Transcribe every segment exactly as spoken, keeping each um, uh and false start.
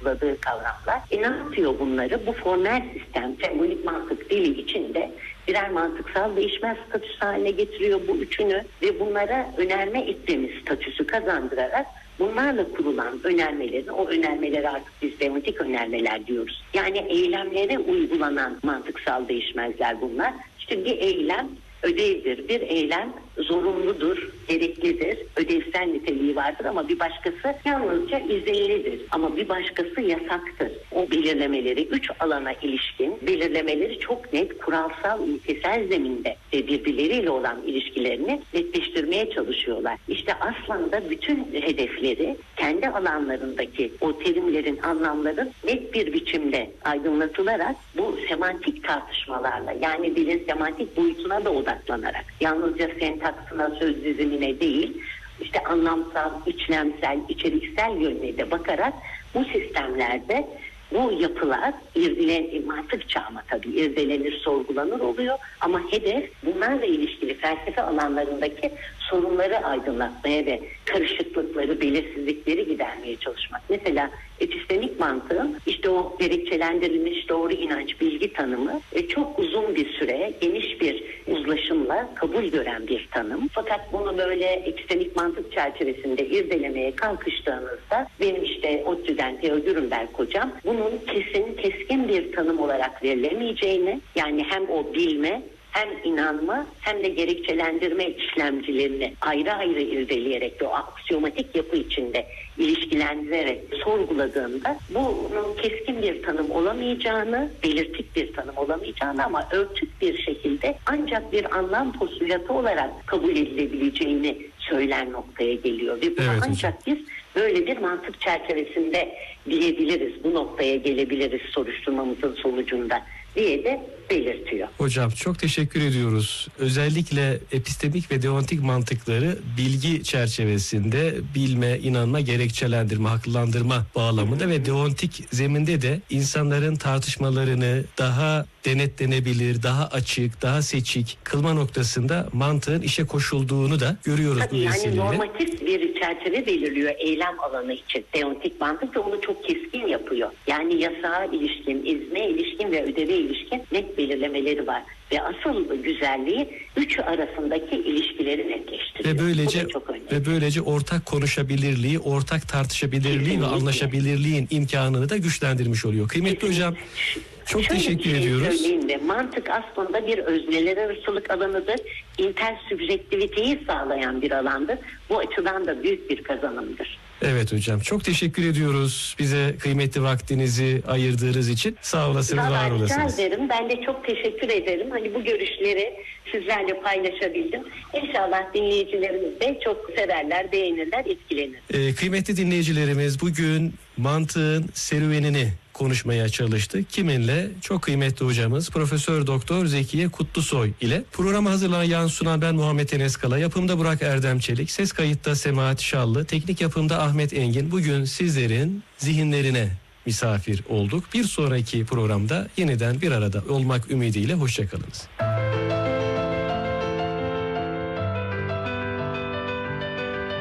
uyguladığı kavramlar. E ne yapıyor bunları? Bu formel sistem, sembolik mantık dili içinde birer mantıksal değişmez statüsü haline getiriyor bu üçünü ve bunlara önerme iklimi statüsü kazandırarak bunlarla kurulan önermelerin, o önermeleri artık biz deontik önermeler diyoruz. Yani eylemlere uygulanan mantıksal değişmezler bunlar. İşte bir eylem ödevdir, bir eylem zorunludur, gereklidir, ödevsel niteliği vardır ama bir başkası yalnızca izinlidir. Ama bir başkası yasaktır. O belirlemeleri, üç alana ilişkin belirlemeleri çok net, kuralsal, ilkesel zeminde ve birbirleriyle olan ilişkilerini netleştirmeye çalışıyorlar. İşte aslında bütün hedefleri kendi alanlarındaki o terimlerin, anlamların net bir biçimde aydınlatılarak bu semantik tartışmalarla, yani dilin semantik boyutuna da odaklanarak, yalnızca sentaksına, söz dizimine değil, işte anlamsal, içlemsel, içeriksel yönüne de bakarak bu sistemlerde bu yapılar irdelen, mantık çağıma tabii irdelenir, sorgulanır oluyor ama hedef bunlarla ilişkili felsefe alanlarındaki sorunları aydınlatmaya ve karışıklıkları, belirsizlikleri gidermeye çalışmak. Mesela epistemik mantığın işte o gerekçelendirilmiş doğru inanç, bilgi tanımı e, çok uzun bir süre geniş bir uzlaşımla kabul gören bir tanım. Fakat bunu böyle epistemik mantık çerçevesinde irdelemeye kalkıştığınızda benim işte ODTÜ'den Theo Gürünberg hocam bunun kesin, keskin bir tanım olarak verilemeyeceğini, yani hem o bilme hem inanma hem de gerekçelendirme işlemcilerini ayrı ayrı irdeleyerek ve o aksiyomatik yapı içinde ilişkilendirerek sorguladığında bunun keskin bir tanım olamayacağını, belirtik bir tanım olamayacağını ama örtük bir şekilde ancak bir anlam postülatı olarak kabul edilebileceğini söyler noktaya geliyor. Ve bunu evet, ancak hocam. Biz böyle bir mantık çerçevesinde bilebiliriz, bu noktaya gelebiliriz soruşturmamızın sonucunda diye de belirtiyor. Hocam çok teşekkür ediyoruz. Özellikle epistemik ve deontik mantıkları bilgi çerçevesinde bilme, inanma, gerekçelendirme, haklılandırma bağlamında ve deontik zeminde de insanların tartışmalarını daha denetlenebilir, daha açık, daha seçik kılma noktasında mantığın işe koşulduğunu da görüyoruz. Tabii bu yani vesileyle. normatif bir çerçeve belirliyor eylem alanı için. Deontik mantık da onu çok keskin yapıyor. Yani yasağa ilişkin, izne ilişkin ve ödeve ilişkin net belirlemeleri var. Ve asıl güzelliği üçü arasındaki ilişkileri netleştiriyor. Ve böylece ve böylece ortak konuşabilirliği, ortak tartışabilirliği Kesinlikle. ve anlaşabilirliğin imkanını da güçlendirmiş oluyor. Kıymetli Kesinlikle. hocam, çok Şöyle teşekkür bir şey ediyoruz. De, mantık aslında bir özneler arasılık alanıdır. İntersübjektiviteyi sağlayan bir alandır. Bu açıdan da büyük bir kazanımdır. Evet hocam, çok teşekkür ediyoruz bize kıymetli vaktinizi ayırdığınız için. Sağ olasınız, var olasınız. Rica ederim. Ben de çok teşekkür ederim. Hani bu görüşleri sizlerle paylaşabildim. İnşallah dinleyicilerimiz de çok severler, beğenirler, etkilenir. Ee, kıymetli dinleyicilerimiz, bugün mantığın serüvenini konuşmaya çalıştık. Kiminle? Çok kıymetli hocamız Profesör Doktor Zekiye Kutlusoy ile. Programı hazırlayan, sunan ben Muhammed Enes Kala. Yapımda Burak Erdem Çelik, ses kayıtta Semahat Şallı, teknik yapımda Ahmet Engin. Bugün sizlerin zihinlerine misafir olduk. Bir sonraki programda yeniden bir arada olmak ümidiyle hoşçakalınız.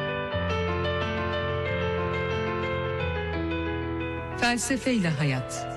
Felsefeyle hayat.